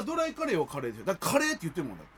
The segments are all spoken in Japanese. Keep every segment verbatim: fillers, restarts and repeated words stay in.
ドライカレーはカレーですよ。だからカレーって言ってるもんだって、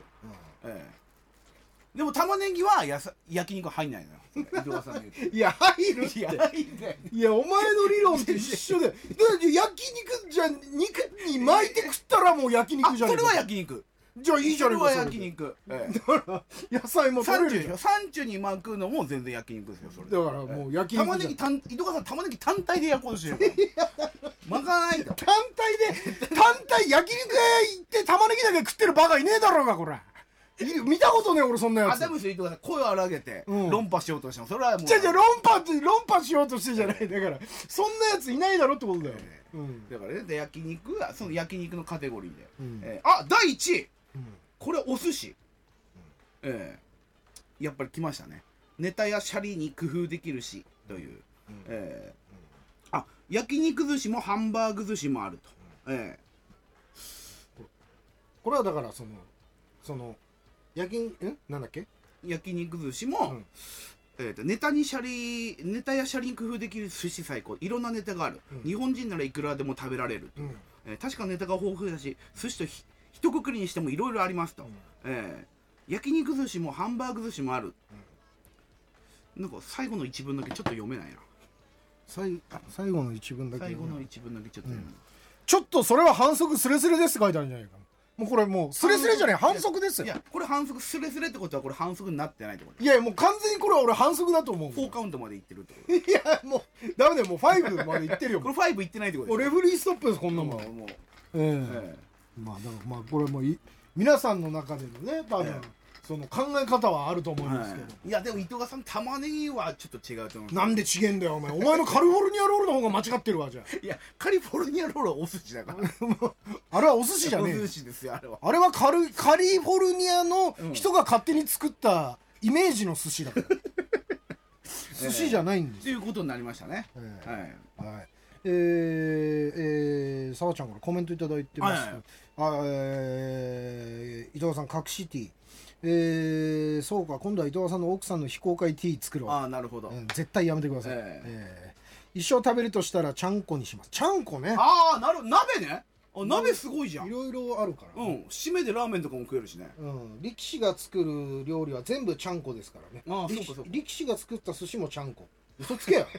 うん、ええでも玉ねぎはやさ焼肉入んないのよ。伊藤さんの言うといや入るって。いや入んない。いやお前の理論と一緒で。だって焼肉じゃ肉に巻いて食ったらもう焼肉じゃねえか。 それは焼肉。 じゃあいいじゃねえか。 それは焼肉。ええ、 だから野菜も取れるでしょ。サンチュに巻くのも全然焼肉ですよ。それだからもう焼肉。 玉ねぎ単伊藤さん玉ねぎ単体で焼こうとしてるから巻かないと。 単体で単体焼肉屋行って玉ねぎだけ食ってるバカいねえだろうがこれ。見たことねえ俺そんなやつ。 あでも伊藤さん声を荒げて論破しようとしたの。それはもうじゃじゃ論破って論破しようとしてじゃない。だからそんなやついないだろってことだよ。 だからね焼肉はその焼肉のカテゴリーで、うんえー、あだいいちい、うん、これお寿司、うんえー、やっぱり来ましたね。ネタやシャリに工夫できるしという、うんえー、あ焼肉寿司もハンバーグ寿司もあると、うんえー、これはだからそのその焼きんなんだっけ焼肉寿司も、うんえー、とネタにシャリネタやシャリに工夫できる寿司最高。いろんなネタがある、うん、日本人ならいくらでも食べられる、うんえー、確かネタが豊富だし寿司とひ一括りにしてもいろいろありますと、うんえー、焼肉寿司もハンバーグ寿司もある、うん、なんか最後の一文だけちょっと読めないな。 最, 最後の一文だけ最後の一文だけちょっと読めない、うん、 ちょっとそれは反則スレスレですって書いてあるんじゃないか。もうこれもうスレスレじゃない反則ですよ。 いやこれ反則スレスレってことはこれ反則になってないってこと。 いやもう完全にこれは俺反則だと思う。 フォーカウントまでいってるってこと。 いやもうダメだよもうファイブまでいってるよ。 これファイブいってないってことですよ。レフリーストップですこんなもん。もうええーえー、まあだからまあこれもうい皆さんの中でのね多分、えー、その考え方はあると思いますけど、はい、 いやでも伊藤さん玉ねぎはちょっと違うと思う。 なんで違えんだよお前。お前のカリフォルニアロールの方が間違ってるわ。じゃあいやカリフォルニアロールはお寿司だからあれはお寿司じゃねえ。 お寿司ですよあれは。 あれはカルカリフォルニアの人が勝手に作ったイメージの寿司だから、うん、寿司じゃないんですと、えー、いうことになりましたね、 えー、はい、はいえーえー、さわちゃんからコメントいただいてます、はいはい、あえー、伊藤さん隠しティー、えー、そうか今度は伊藤さんの奥さんの非公開ティー作ろう。 ああなるほど、 うん、絶対やめてください、えーえー、一生食べるとしたらちゃんこにします。ちゃんこね。 ああなる鍋ね。あ鍋すごいじゃん。 いろいろあるから、 ね、うん締めでラーメンとかも食えるしね、 うん、力士が作る料理は全部ちゃんこですからね。 ああそうかそうか。 力士が作った寿司もちゃんこ。嘘つけよ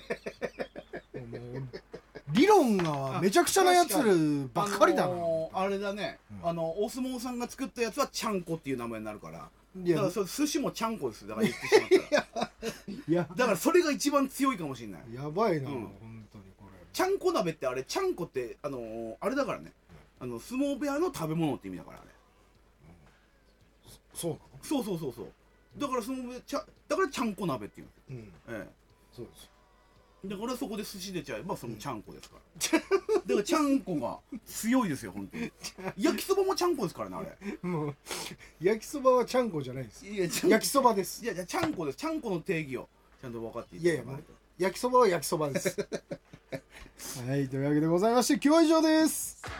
理論がめちゃくちゃなやつばっかりだな、あのー、あれだね、うん、あのお相撲さんが作ったやつはちゃんこっていう名前になるから、だからそ寿司もちゃんこですよ。だから言ってしまったらいやだからそれが一番強いかもしれない。 やばいな、うん、本当にこれちゃんこ鍋ってあれちゃんこってあのー、あれだからね、あの相撲部屋の食べ物って意味だからあれ、 うん、そうなの。 そうそうそうそうだからそのちゃだからちゃんこ鍋っていう、うん、ええそうです。 だからそこで寿司出ちゃえばそのちゃんこですから、うん、だからちゃんこが強いですよ本当に焼きそばもちゃんこですからねあれもう焼きそばはちゃんこじゃないです。いや焼きそばです。 いやいやちゃんこです。ちゃんこの定義をちゃんと分かっていただかないと。 いやいや焼きそばは焼きそばですはいというわけでございまして今日は以上です。